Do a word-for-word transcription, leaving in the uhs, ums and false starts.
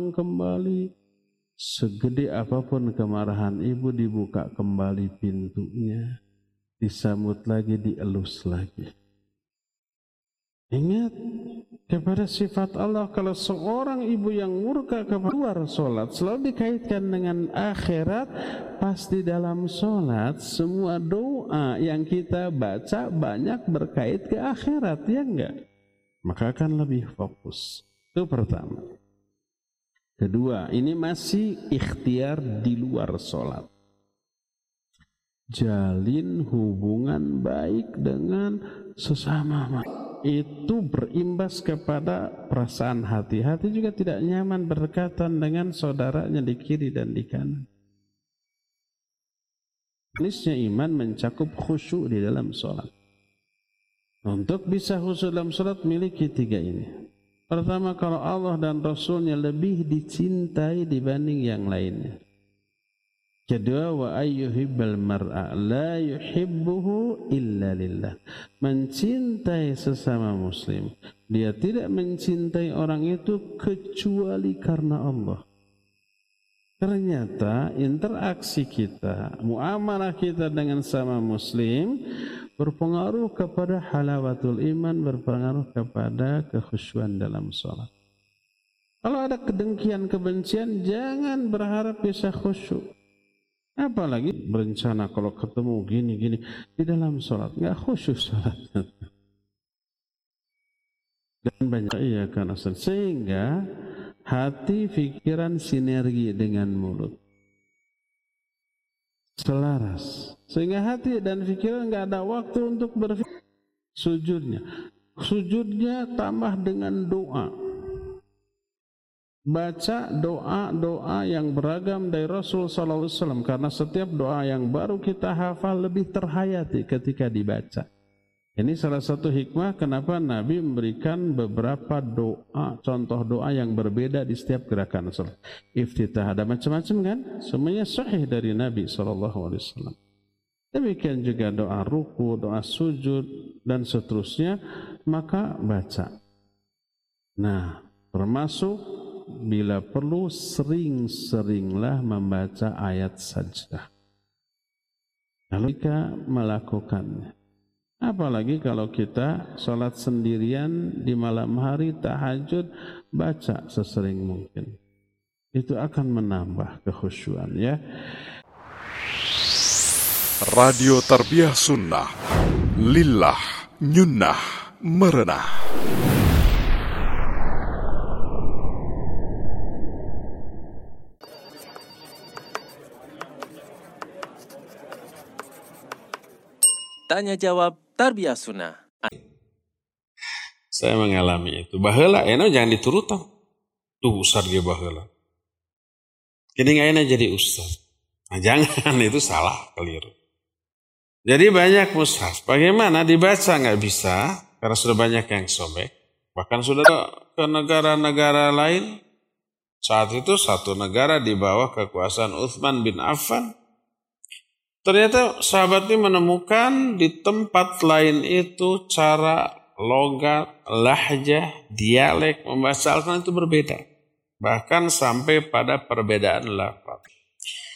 kembali. Segede apapun kemarahan ibu, dibuka kembali pintunya, disambut lagi, dielus lagi. Ingat kepada sifat Allah, kalau seorang ibu yang murka kepada luar sholat selalu dikaitkan dengan akhirat. Pasti dalam sholat semua doa yang kita baca banyak berkait ke akhirat, ya enggak? Maka akan lebih fokus. Itu pertama. Kedua, ini masih ikhtiar di luar sholat. Jalin hubungan baik dengan sesama manusia. Itu berimbas kepada perasaan hati. Hati juga tidak nyaman berdekatan dengan saudaranya di kiri dan di kanan. Manisnya iman mencakup khusyuk di dalam sholat. Untuk bisa khusyuk dalam sholat, miliki tiga ini. Pertama, kalau Allah dan Rasulnya lebih dicintai dibanding yang lainnya. Kedua, wa ayyuhibbal mar'a la yuhibbuhu illa lillah. Mencintai sesama muslim, dia tidak mencintai orang itu kecuali karena Allah. Ternyata interaksi kita, muamalah kita dengan sama muslim berpengaruh kepada halawatul iman, berpengaruh kepada kekhusyuan dalam sholat. Kalau ada kedengkian, kebencian, jangan berharap bisa khusyuk. Apalagi berencana kalau ketemu gini-gini di dalam sholat, nggak khusyuk sholatnya. Dan banyak iya kan asal, sehingga hati, pikiran sinergi dengan mulut, selaras, sehingga hati dan pikiran nggak ada waktu untuk berpikir. Sujudnya, sujudnya tambah dengan doa. Baca doa-doa yang beragam dari Rasul sallallahu alaihi wasallam, karena setiap doa yang baru kita hafal lebih terhayati ketika dibaca. Ini salah satu hikmah kenapa Nabi memberikan beberapa doa, contoh doa yang berbeda di setiap gerakan salat. Iftitah ada macam-macam kan? Semuanya sahih dari Nabi sallallahu alaihi wasallam. Demikian juga doa ruku, doa sujud dan seterusnya, maka baca. Nah, termasuk bila perlu sering-seringlah membaca ayat sajdah. Kalau kita melakukannya, apalagi kalau kita sholat sendirian di malam hari, tahajud, baca sesering mungkin. Itu akan menambah kekhusyuan, ya. Radio Tarbiyah Sunnah, lillah, nyunnah, merenah. Tanya jawab Tarbiyah Sunnah. Saya mengalami itu. Baheula eno jangan diturutan. Tuh ustaz ge baheula. Kini nggak enak jadi ustaz. Nah, jangan, itu salah, keliru. Jadi banyak mushaf. Bagaimana dibaca nggak bisa karena sudah banyak yang sobek. Bahkan sudah ke negara-negara lain. Saat itu satu negara di bawah kekuasaan Utsman bin Affan. Ternyata sahabat ini menemukan di tempat lain itu cara logat, lahjah, dialek membaca Al-Quran itu berbeda. Bahkan sampai pada perbedaan lafaz.